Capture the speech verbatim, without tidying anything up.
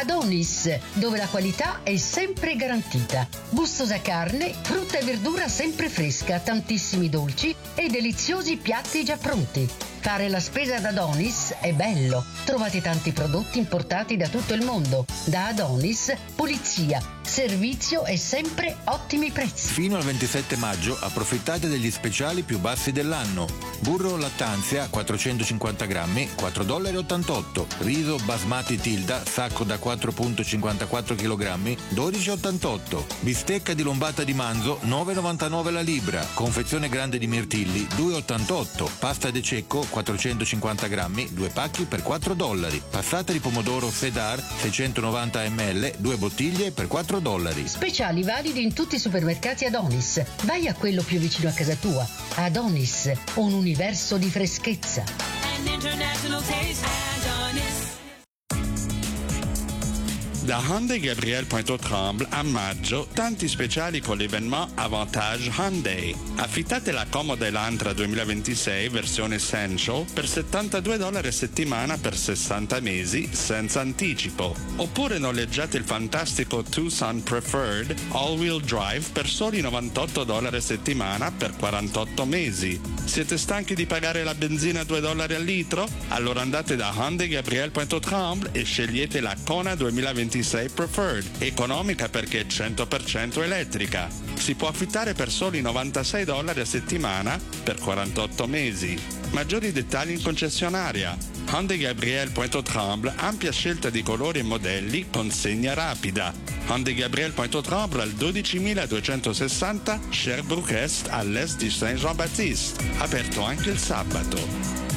Adonis, dove la qualità è sempre garantita. Gustosa carne, frutta e verdura sempre fresca, tantissimi dolci e deliziosi piatti già pronti. Fare la spesa ad Adonis è bello. Trovate tanti prodotti importati da tutto il mondo. Da Adonis, pulizia, servizio e sempre ottimi prezzi. Fino al ventisette maggio approfittate degli speciali più bassi dell'anno. Burro Lattanzia quattrocentocinquanta grammi, quattro virgola ottantotto dollari. Riso Basmati Tilda, sacco da quattro virgola cinquantaquattro chilogrammi, dodici virgola ottantotto. Bistecca di lombata di manzo, nove virgola novantanove la libra. Confezione grande di mirtilli, due virgola ottantotto. Pasta de cecco, quattrocentocinquanta grammi, due pacchi per quattro dollari. Passata di pomodoro Sedar, seicentonovanta millilitri, due bottiglie per quattro dollari. Speciali validi in tutti i supermercati Adonis. Vai a quello più vicino a casa tua. Adonis, un universo di freschezza. An international taste, Adonis. Da Hyundai Gabriel Pointeau Tremble a maggio, tanti speciali con l'evénement Avantage Hyundai. Affittate la comoda Elantra duemilaventisei versione Essential per settantadue dollari a settimana per sessanta mesi senza anticipo. Oppure noleggiate il fantastico Tucson Preferred All-Wheel Drive per soli novantotto dollari a settimana per quarantotto mesi. Siete stanchi di pagare la benzina a due dollari al litro? Allora andate da Hyundai Gabriel Pointeau Tremble e scegliete la Kona duemilaventisei Preferred, economica perché è cento per cento elettrica. Si può affittare per soli novantasei dollari a settimana per quarantotto mesi. Maggiori dettagli in concessionaria. Hyundai Gabriel Pointeau Tremble, ampia scelta di colori e modelli, consegna rapida. Hyundai Gabriel Pointeau Tremble al dodicimiladuecentosessanta Sherbrooke Est all'est di Saint-Jean-Baptiste, aperto anche il sabato.